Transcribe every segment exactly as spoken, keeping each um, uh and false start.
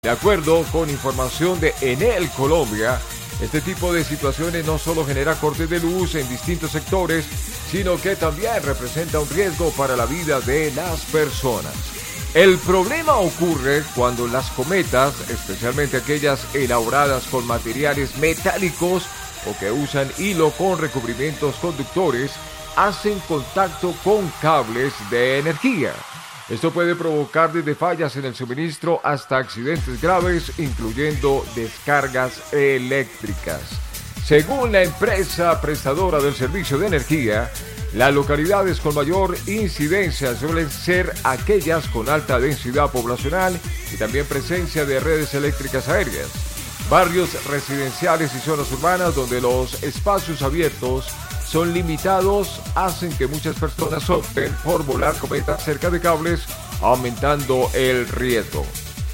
De acuerdo con información de Enel Colombia, este tipo de situaciones no solo genera cortes de luz en distintos sectores, sino que también representa un riesgo para la vida de las personas. El problema ocurre cuando las cometas, especialmente aquellas elaboradas con materiales metálicos o que usan hilo con recubrimientos conductores, hacen contacto con cables de energía. Esto puede provocar desde fallas en el suministro hasta accidentes graves, incluyendo descargas eléctricas. Según la empresa prestadora del servicio de energía, las localidades con mayor incidencia suelen ser aquellas con alta densidad poblacional y también presencia de redes eléctricas aéreas, barrios residenciales y zonas urbanas donde los espacios abiertos son limitados, hacen que muchas personas opten por volar cometas cerca de cables, aumentando el riesgo.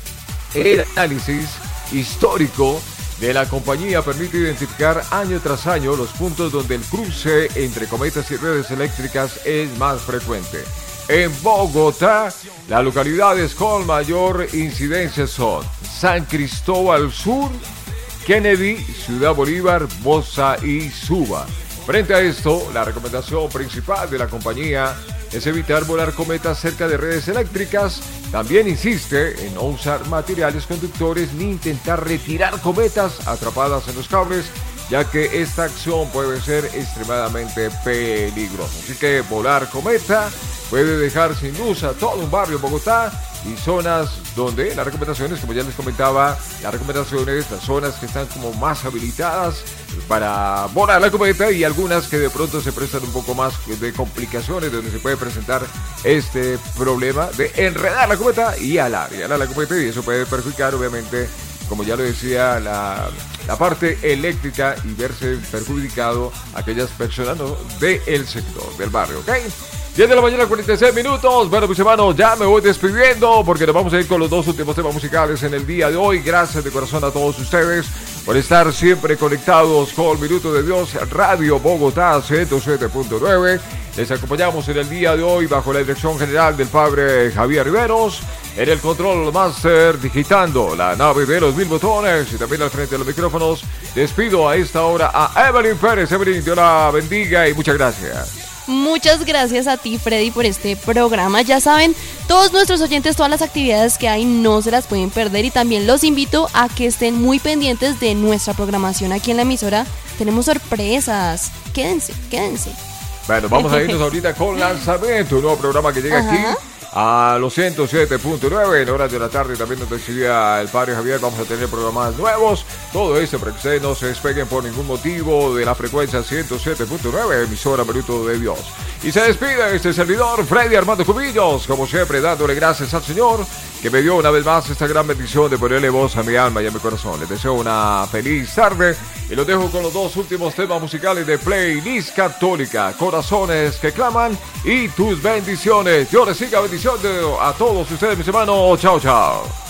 El análisis histórico de la compañía permite identificar año tras año los puntos donde el cruce entre cometas y redes eléctricas es más frecuente. En Bogotá, las localidades con mayor incidencia son San Cristóbal Sur, Kennedy, Ciudad Bolívar, Bosa y Suba. Frente a esto, la recomendación principal de la compañía es evitar volar cometas cerca de redes eléctricas. También insiste en no usar materiales conductores ni intentar retirar cometas atrapadas en los cables, ya que esta acción puede ser extremadamente peligrosa. Así que volar cometa puede dejar sin luz a todo un barrio en Bogotá y zonas donde las recomendaciones, como ya les comentaba, las recomendaciones, las zonas que están como más habilitadas para volar la cometa y algunas que de pronto se prestan un poco más de complicaciones, donde se puede presentar este problema de enredar la cometa y alar, y alar la cometa, y eso puede perjudicar, obviamente, como ya lo decía, la, la parte eléctrica y verse perjudicado a aquellas personas, ¿no?, del sector, del barrio, ¿ok? diez de la mañana, cuarenta y seis minutos. Bueno, mis hermanos, ya me voy despidiendo porque nos vamos a ir con los dos últimos temas musicales en el día de hoy. Gracias de corazón a todos ustedes por estar siempre conectados con Minuto de Dios, Radio Bogotá ciento siete punto nueve. Les acompañamos en el día de hoy bajo la dirección general del padre Javier Riveros. En el control master, digitando la nave de los mil botones y también al frente de los micrófonos. Despido a esta hora a Evelyn Pérez. Evelyn, Dios la bendiga y muchas gracias. Muchas gracias a ti, Freddy, por este programa. Ya saben, todos nuestros oyentes, todas las actividades que hay no se las pueden perder, y también los invito a que estén muy pendientes de nuestra programación aquí en la emisora. Tenemos sorpresas. Quédense, quédense. Bueno, vamos a irnos ahorita con Lanzamiento, un nuevo programa que llega Ajá. aquí a los ciento siete punto nueve en horas de la tarde. También nos decía el padre Javier, vamos a tener programas nuevos, todo esto para que ustedes no se despeguen por ningún motivo de la frecuencia ciento siete punto nueve, emisora Minuto de Dios. Y se despide este servidor Freddy Armando Cubillos, como siempre dándole gracias al Señor que me dio una vez más esta gran bendición de ponerle voz a mi alma y a mi corazón. Les deseo una feliz tarde y los dejo con los dos últimos temas musicales de Playlist Católica: Corazones que Claman y Tus Bendiciones. Dios les siga bendiciendo a todos ustedes, mis hermanos. Chao, chao.